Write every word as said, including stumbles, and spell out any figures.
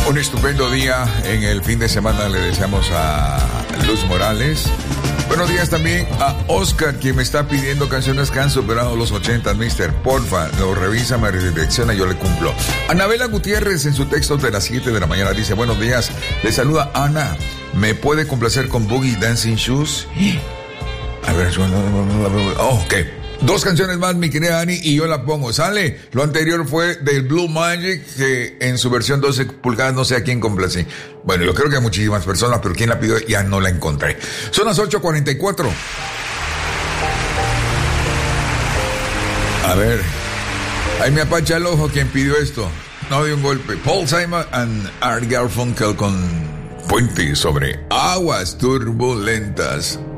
Un estupendo día en el fin de semana le deseamos a Luz Morales. Buenos días también a Oscar, quien me está pidiendo canciones que han superado los ochenta, mister. Porfa, lo revisa, me redirecciona y yo le cumplo. Anabela Gutiérrez en su texto de las siete de la mañana dice: buenos días, le saluda Ana. ¿Me puede complacer con Boogie Dancing Shoes? A ver, oh, ok. Dos canciones más, mi querida Ani, y yo la pongo. ¿Sale? Lo anterior fue del Blue Magic, que en su versión doce pulgadas no sé a quién complací. Bueno, yo creo que a muchísimas personas, pero quien la pidió ya no la encontré. Son las ocho cuarenta y cuatro. A ver. Ahí me apacha el ojo quien pidió esto. No de un golpe. Paul Simon and Art Garfunkel con Puente sobre aguas turbulentas.